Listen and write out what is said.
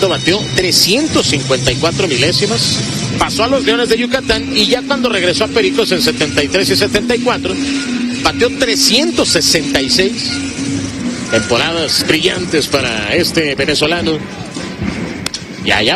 cuando bateó 354 milésimas, pasó a los Leones de Yucatán y ya cuando regresó a Pericos en 73 y 74, bateó 366. Temporadas brillantes para este venezolano. Y allá